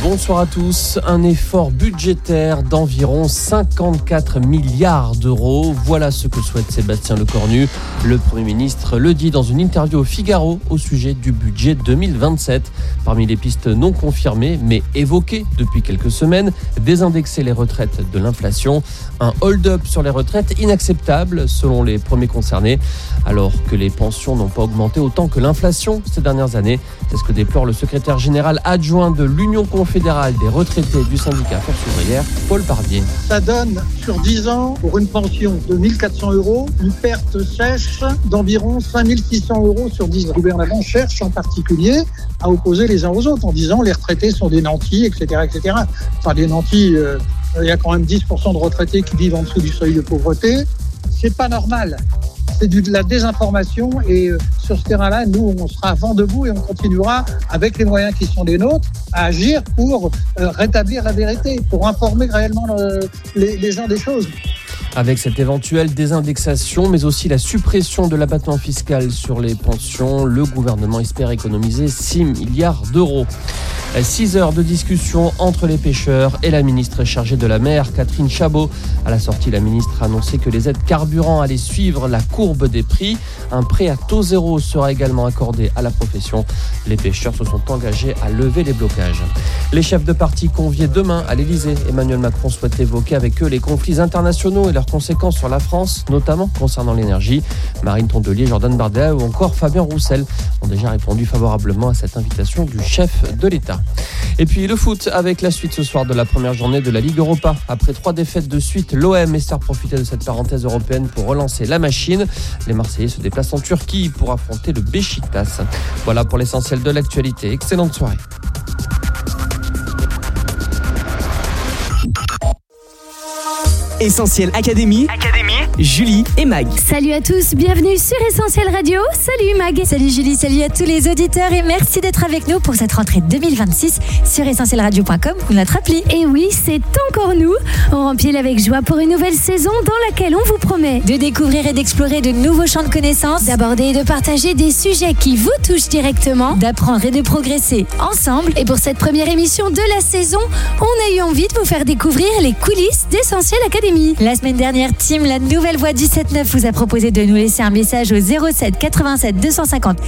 Bonsoir à tous. Un effort budgétaire d'environ 54 milliards d'euros. Voilà ce que souhaite Sébastien Lecornu. Le Premier ministre le dit dans une interview au Figaro au sujet du budget 2027. Parmi les pistes non confirmées mais évoquées depuis quelques semaines, désindexer les retraites de l'inflation. Un hold-up sur les retraites inacceptable selon les premiers concernés, alors que les pensions n'ont pas augmenté autant que l'inflation ces dernières années. C'est ce que déplore le secrétaire général adjoint de l'Union confédérale des retraités du syndicat Force ouvrière, Paul Barbier. Ça donne sur 10 ans, pour une pension de 1 400 €, une perte sèche d'environ 5 600 € sur 10 ans. Le gouvernement cherche en particulier à opposer les uns aux autres en disant les retraités sont des nantis, etc. etc. Enfin, des nantis, il y a quand même 10% de retraités qui vivent en dessous du seuil de pauvreté. C'est pas normal. C'est de la désinformation et sur ce terrain-là, nous, on sera vent debout et on continuera, avec les moyens qui sont les nôtres, à agir pour rétablir la vérité, pour informer réellement les gens des choses. Avec cette éventuelle désindexation, mais aussi la suppression de l'abattement fiscal sur les pensions, le gouvernement espère économiser 6 milliards d'euros. 6 heures de discussion entre les pêcheurs et la ministre chargée de la mer, Catherine Chabot. À la sortie, la ministre a annoncé que les aides carburant allaient suivre la courbe des prix. Un prêt à taux zéro sera également accordé à la profession. Les pêcheurs se sont engagés à lever les blocages. Les chefs de parti conviés demain à l'Elysée. Emmanuel Macron souhaite évoquer avec eux les conflits internationaux et leurs conséquences sur la France, notamment concernant l'énergie. Marine Tondelier, Jordan Bardella ou encore Fabien Roussel ont déjà répondu favorablement à cette invitation du chef de l'État. Et puis le foot avec la suite ce soir de la première journée de la Ligue Europa. Après 3 défaites de suite, l'OM espère profiter de cette parenthèse européenne pour relancer la machine. Les Marseillais se déplacent en Turquie pour affronter le Beşiktaş. Voilà pour l'essentiel de l'actualité. Excellente soirée. Essentiel Académie, Julie et Mag. Salut à tous, bienvenue sur Essentiel Radio. Salut Mag, salut Julie, salut à tous les auditeurs et merci d'être avec nous pour cette rentrée 2026 sur essentielradio.com ou notre appli. Et oui, c'est encore nous. On remplit avec joie pour une nouvelle saison dans laquelle on vous promet de découvrir et d'explorer de nouveaux champs de connaissances, d'aborder et de partager des sujets qui vous touchent directement, d'apprendre et de progresser ensemble. Et pour cette première émission de la saison, on a eu envie de vous faire découvrir les coulisses d'Essentiel Académie. La semaine dernière, Tim, la nouvelle voix du 7-9, vous a proposé de nous laisser un message au 07 87 250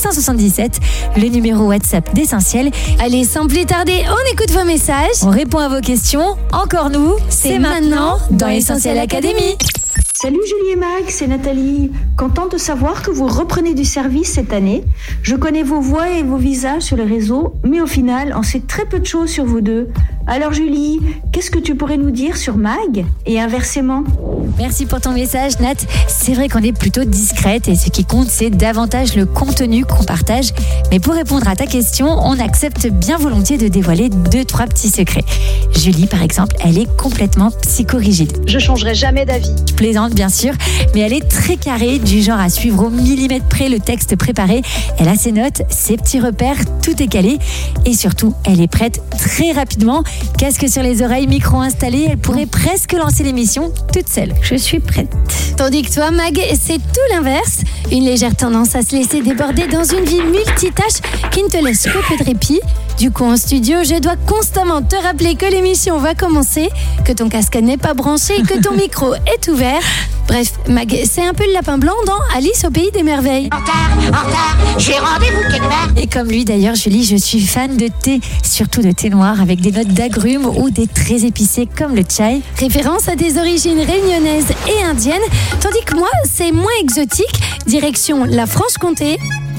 777, le numéro WhatsApp d'Essentiel. Allez, sans plus tarder, on écoute vos messages, on répond à vos questions. Encore nous, c'est maintenant dans Essentiel Académie. Salut Julie et Mag, c'est Nathalie. Contente de savoir que vous reprenez du service cette année. Je connais vos voix et vos visages sur les réseaux, mais au final, on sait très peu de choses sur vous deux. Alors Julie, qu'est-ce que tu pourrais nous dire sur Mag et inversement ? Merci pour ton message Nat. C'est vrai qu'on est plutôt discrète et ce qui compte c'est davantage le contenu qu'on partage. Mais pour répondre à ta question, on accepte bien volontiers de dévoiler 2-3 petits secrets. Julie par exemple, elle est complètement psychorigide. Je changerai jamais d'avis. Je plaisante bien sûr, mais elle est très carrée, du genre à suivre au millimètre près le texte préparé. Elle a ses notes, ses petits repères, tout est calé. Et surtout, elle est prête très rapidement. Casque sur les oreilles, micro installé, elle pourrait presque lancer l'émission toute seule. Je suis prête. Tandis que toi, Mag, c'est tout l'inverse. Une légère tendance à se laisser déborder dans une vie multitâche qui ne te laisse que peu de répit. Du coup, en studio, je dois constamment te rappeler que l'émission va commencer, que ton casque n'est pas branché et que ton micro est ouvert. Bref, Mag, c'est un peu le lapin blanc dans Alice au pays des merveilles. En retard, j'ai rendez-vous quelque part. Et comme lui d'ailleurs, Julie, je suis fan de thé, surtout de thé noir avec des notes d'agrumes ou des très épicés comme le chai. Référence à des origines réunionnaises et indiennes, tandis que moi, c'est moins exotique, direction la Franche-Comté.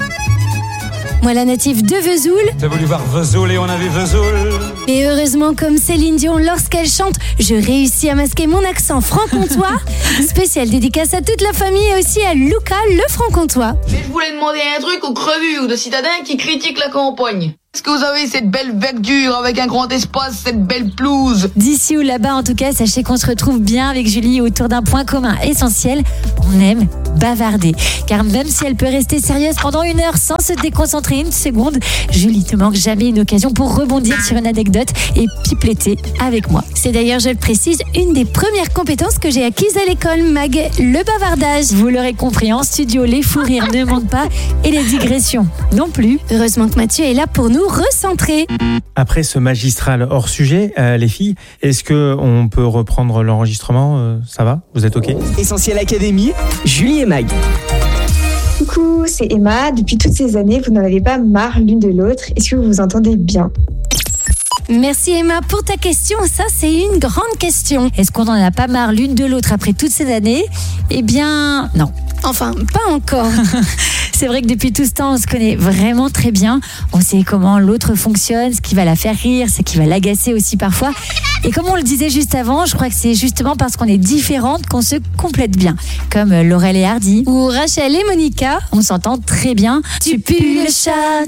Moi, la native de Vesoul. T'as voulu voir Vesoul et on a vu Vesoul. Et heureusement, comme Céline Dion, lorsqu'elle chante, je réussis à masquer mon accent franc-comtois. Spéciale dédicace à toute la famille et aussi à Luca, le franc-comtois. Mais je voulais demander un truc aux crevus ou de citadins qui critiquent la campagne. Est-ce que vous avez cette belle verdure avec un grand espace, cette belle pelouse ? D'ici ou là-bas, en tout cas, sachez qu'on se retrouve bien avec Julie autour d'un point commun essentiel. On aime bavarder. Car même si elle peut rester sérieuse pendant 1 heure sans se déconcentrer une seconde, Julie ne manque jamais une occasion pour rebondir sur une anecdote et pipeletter avec moi. C'est d'ailleurs, je le précise, une des premières compétences que j'ai acquises à l'école, Mag, le bavardage. Vous l'aurez compris, en studio, les fous rires ne manquent pas et les digressions non plus. Heureusement que Mathieu est là pour nous recentrer. Après ce magistral hors sujet, les filles, est-ce qu'on peut reprendre l'enregistrement ? Ça va ? Vous êtes OK ? Essentiel Académie, Julie et Mag. Coucou, c'est Emma. Depuis toutes ces années, vous n'en avez pas marre l'une de l'autre. Est-ce que vous vous entendez bien ? Merci Emma pour ta question. Ça, c'est une grande question. Est-ce qu'on n'en a pas marre l'une de l'autre après toutes ces années ? Eh bien, non. Enfin, pas encore. C'est vrai que depuis tout ce temps, on se connaît vraiment très bien. On sait comment l'autre fonctionne, ce qui va la faire rire, ce qui va l'agacer aussi parfois. Et comme on le disait juste avant, je crois que c'est justement parce qu'on est différentes qu'on se complète bien. Comme Laurel et Hardy ou Rachel et Monica, on s'entend très bien. Tu pues le chat,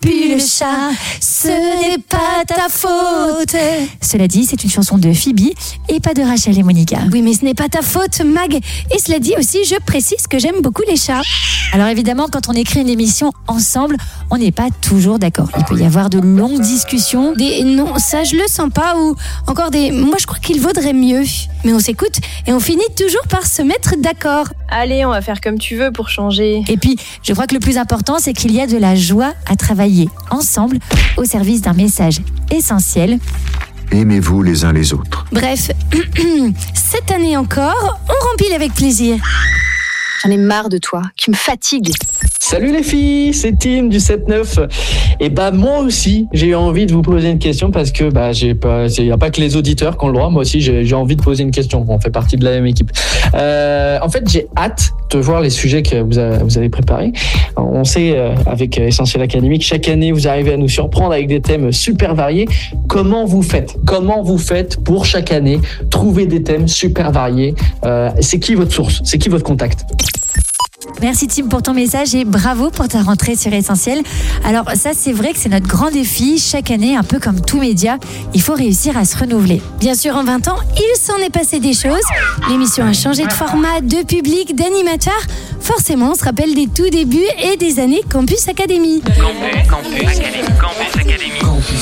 ce n'est pas ta faute. Cela dit, c'est une chanson de Phoebe et pas de Rachel et Monica. Oui, mais ce n'est pas ta faute, Mag. Et cela dit aussi, je précise que j'aime beaucoup les chats. Alors évidemment, quand on écrit une émission ensemble, on n'est pas toujours d'accord. Il peut y avoir de longues discussions, des non, ça je le sens pas, ou encore des moi je crois qu'il vaudrait mieux. Mais on s'écoute et on finit toujours par se mettre d'accord. Allez, on va faire comme tu veux pour changer. Et puis, je crois que le plus important, c'est qu'il y a de la joie à travailler ensemble au service d'un message essentiel. Aimez-vous les uns les autres. Bref, cette année encore, on remplit avec plaisir. J'en ai marre de toi, qui me fatigue. Salut les filles, c'est Tim du 7-9. Et moi aussi, j'ai eu envie de vous poser une question parce que il n'y a pas que les auditeurs qui ont le droit. Moi aussi, j'ai envie de poser une question. On fait partie de la même équipe. En fait, j'ai hâte de voir les sujets que vous avez préparés. On sait avec Essentiel Académie que chaque année, vous arrivez à nous surprendre avec des thèmes super variés. Comment vous faites pour chaque année trouver des thèmes super variés ? C'est qui votre source ? C'est qui votre contact ? Merci Tim pour ton message et bravo pour ta rentrée sur Essentiel. Alors ça, c'est vrai que c'est notre grand défi. Chaque année, un peu comme tout média, il faut réussir à se renouveler. Bien sûr, en 20 ans, il s'en est passé des choses. L'émission a changé de format, de public, d'animateur. Forcément, on se rappelle des tout débuts et des années Campus Académie. Campus Académie.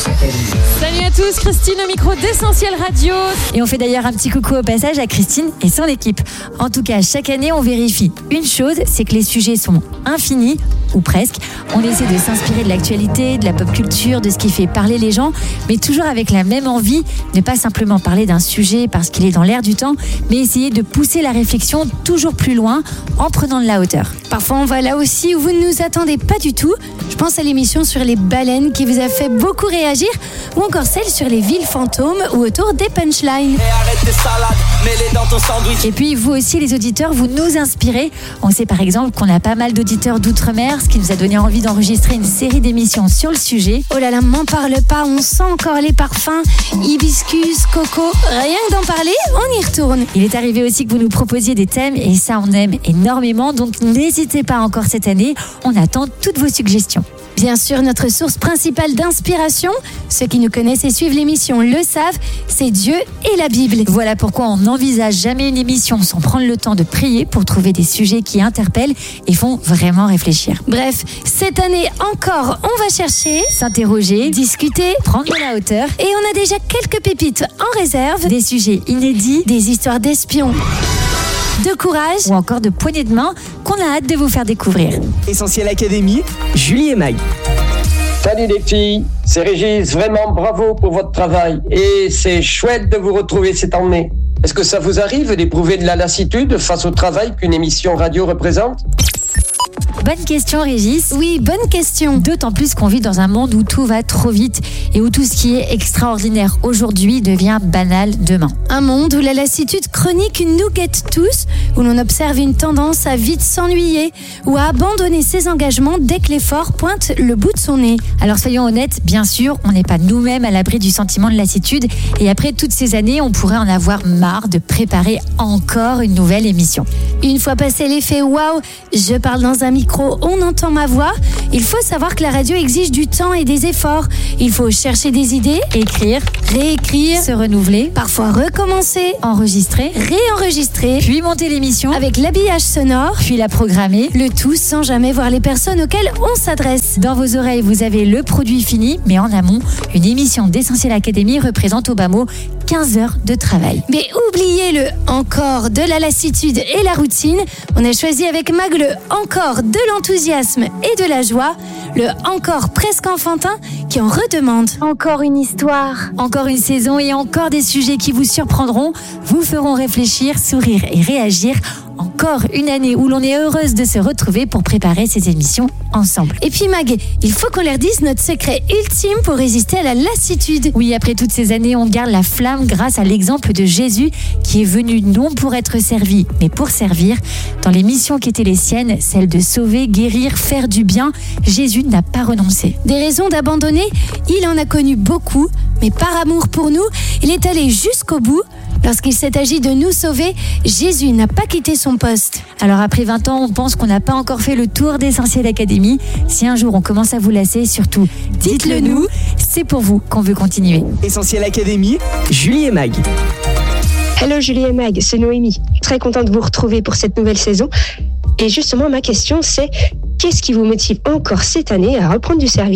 Salut à tous, Christine au micro d'Essentiel Radio. Et on fait d'ailleurs un petit coucou au passage à Christine et son équipe. En tout cas, chaque année, on vérifie une chose, c'est que les sujets sont infinis, ou presque. On essaie de s'inspirer de l'actualité, de la pop culture, de ce qui fait parler les gens, mais toujours avec la même envie, ne pas simplement parler d'un sujet parce qu'il est dans l'air du temps, mais essayer de pousser la réflexion toujours plus loin en prenant de la hauteur. Parfois, on va là aussi où vous ne nous attendez pas du tout. Je pense à l'émission sur les baleines qui vous a fait beaucoup réagir, ou encore celle sur les villes fantômes ou autour des punchlines. Et puis, vous aussi, les auditeurs, vous nous inspirez. On sait par exemple qu'on a pas mal d'auditeurs d'outre-mer, ce qui nous a donné envie d'enregistrer une série d'émissions sur le sujet. Oh là là, m'en parle pas, on sent encore les parfums, hibiscus, coco, rien que d'en parler, on y retourne. Il est arrivé aussi que vous nous proposiez des thèmes et ça on aime énormément, donc n'hésitez pas encore cette année, on attend toutes vos suggestions. Bien sûr, notre source principale d'inspiration, ceux qui nous connaissent et suivent l'émission le savent, c'est Dieu et la Bible. Voilà pourquoi on n'envisage jamais une émission sans prendre le temps de prier pour trouver des sujets qui interpellent et font vraiment réfléchir. Bref, cette année encore, on va chercher, s'interroger, discuter, prendre de la hauteur. Et on a déjà quelques pépites en réserve, des sujets inédits, des histoires d'espions, de courage ou encore de poignées de main qu'on a hâte de vous faire découvrir. Essentiel Académie, Julie et Mag. Salut les filles, c'est Régis, vraiment bravo pour votre travail et c'est chouette de vous retrouver cette année. Est-ce que ça vous arrive d'éprouver de la lassitude face au travail qu'une émission radio représente ? Bonne question Régis. Oui, bonne question. D'autant plus qu'on vit dans un monde où tout va trop vite et où tout ce qui est extraordinaire aujourd'hui devient banal demain. Un monde où la lassitude chronique nous guette tous, où l'on observe une tendance à vite s'ennuyer ou à abandonner ses engagements dès que l'effort pointe le bout de son nez. Alors soyons honnêtes, bien sûr, on n'est pas nous-mêmes à l'abri du sentiment de lassitude et après toutes ces années, on pourrait en avoir marre de préparer encore une nouvelle émission. Une fois passé l'effet waouh, je parle dans un micro, on entend ma voix, il faut savoir que la radio exige du temps et des efforts. Il faut chercher des idées, écrire, réécrire, se renouveler, parfois recommencer, enregistrer, réenregistrer, puis monter l'émission avec l'habillage sonore, puis la programmer, le tout sans jamais voir les personnes auxquelles on s'adresse. Dans vos oreilles, vous avez le produit fini, mais en amont, une émission d'Essentiel Académie représente au bas mot 15 heures de travail. Mais oubliez le encore de la lassitude et la routine. On a choisi avec Mag le encore de l'enthousiasme et de la joie, le encore presque enfantin qui en redemande. Encore une histoire. Encore une saison et encore des sujets qui vous surprendront, vous feront réfléchir, sourire et réagir. Encore une année où l'on est heureuse de se retrouver pour préparer ces émissions ensemble. Et puis Mag, il faut qu'on leur dise notre secret ultime pour résister à la lassitude. Oui, après toutes ces années, on garde la flamme grâce à l'exemple de Jésus qui est venu non pour être servi, mais pour servir. Dans les missions qui étaient les siennes, celle de sauver, guérir, faire du bien, Jésus n'a pas renoncé. Des raisons d'abandonner, il en a connu beaucoup, mais par amour pour nous, il est allé jusqu'au bout. Lorsqu'il s'est agi de nous sauver, Jésus n'a pas quitté son poste. Alors après 20 ans, on pense qu'on n'a pas encore fait le tour d'Essentiel Académie. Si un jour on commence à vous lasser, surtout dites-le nous, c'est pour vous qu'on veut continuer. Essentiel Académie, Julie et Mag. Hello Julie et Mag, c'est Noémie. Très contente de vous retrouver pour cette nouvelle saison. Et justement, ma question c'est, qu'est-ce qui vous motive encore cette année à reprendre du service ?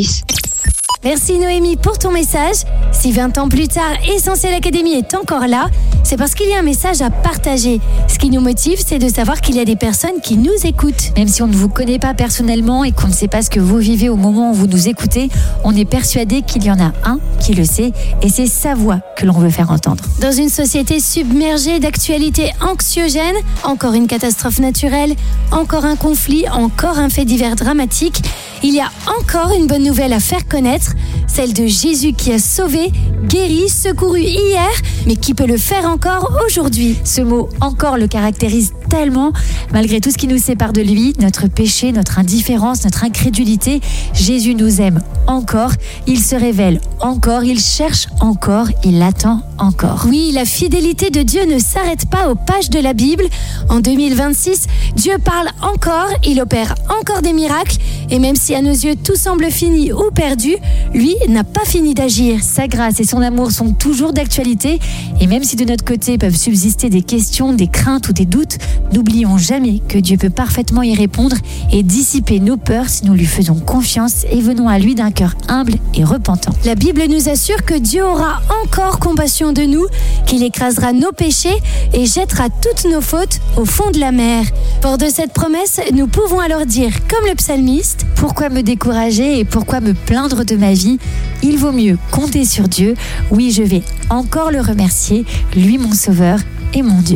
Merci Noémie pour ton message. Si 20 ans plus tard, Essentiel Académie est encore là, c'est parce qu'il y a un message à partager. Ce qui nous motive, c'est de savoir qu'il y a des personnes qui nous écoutent. Même si on ne vous connaît pas personnellement et qu'on ne sait pas ce que vous vivez au moment où vous nous écoutez, on est persuadé qu'il y en a un qui le sait et c'est sa voix que l'on veut faire entendre. Dans une société submergée d'actualités anxiogènes, encore une catastrophe naturelle, encore un conflit, encore un fait divers dramatique, il y a encore une bonne nouvelle à faire connaître, celle de Jésus qui a sauvé, guéri, secouru hier, mais qui peut le faire encore aujourd'hui. Ce mot « encore » le caractérise tellement, malgré tout ce qui nous sépare de lui, notre péché, notre indifférence, notre incrédulité, Jésus nous aime encore, il se révèle encore, il cherche encore, il attend encore. Oui, la fidélité de Dieu ne s'arrête pas aux pages de la Bible. En 2026, Dieu parle encore, il opère encore des miracles, et même si à nos yeux tout semble fini ou perdu, lui n'a pas fini d'agir. Sa grâce et son amour sont toujours d'actualité, et même si de notre côté peuvent subsister des questions, des craintes ou des doutes, n'oublions jamais que Dieu peut parfaitement y répondre et dissiper nos peurs si nous lui faisons confiance et venons à lui d'un cœur humble et repentant. La Bible nous assure que Dieu aura encore compassion de nous, qu'il écrasera nos péchés et jettera toutes nos fautes au fond de la mer. Fort de cette promesse, nous pouvons alors dire, comme le psalmiste, « Pourquoi me décourager et pourquoi me plaindre de ma vie ? Il vaut mieux compter sur Dieu. Oui, je vais encore le remercier, lui mon sauveur et mon Dieu. »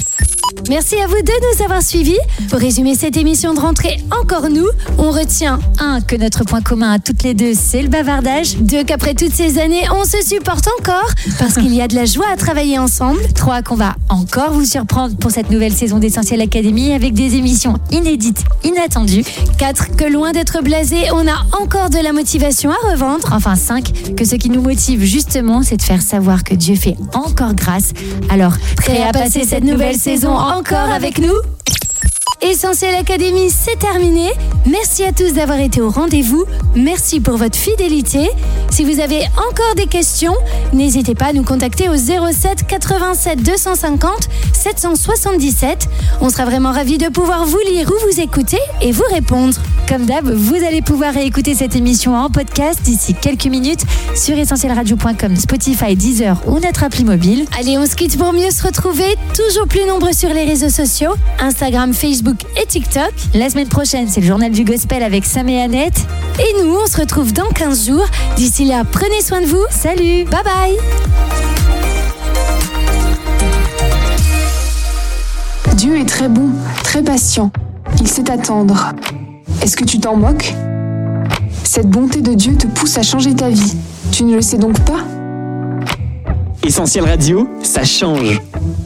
Merci à vous de nous avoir suivis. Pour résumer cette émission de rentrée, encore nous, on retient 1. Que notre point commun à toutes les deux, c'est le bavardage. 2. Qu'après toutes ces années, on se supporte encore parce qu'il y a de la joie à travailler ensemble. 3. Qu'on va encore vous surprendre pour cette nouvelle saison d'Essentiel Académie avec des émissions inédites, inattendues. 4. Que loin d'être blasé, on a encore de la motivation à revendre. Enfin 5. Que ce qui nous motive justement, c'est de faire savoir que Dieu fait encore grâce. Alors, prêt à passer cette nouvelle saison encore avec nous ? Essentiel Académie, c'est terminé. Merci à tous d'avoir été au rendez-vous. Merci pour votre fidélité. Si vous avez encore des questions, n'hésitez pas à nous contacter au 07 87 250 777. On sera vraiment ravis de pouvoir vous lire ou vous écouter et vous répondre. Comme d'hab, vous allez pouvoir réécouter cette émission en podcast d'ici quelques minutes sur essentielradio.com, Spotify, Deezer ou notre appli mobile. Allez, on se quitte pour mieux se retrouver, toujours plus nombreux sur les réseaux sociaux, Instagram, Facebook et TikTok. La semaine prochaine, c'est le journal du gospel avec Sam et Annette. Et nous, on se retrouve dans 15 jours. D'ici là, prenez soin de vous. Salut, bye bye. Dieu est très bon, très patient. Il sait attendre. Est-ce que tu t'en moques ? Cette bonté de Dieu te pousse à changer ta vie. Tu ne le sais donc pas ? Essentiel Radio, ça change.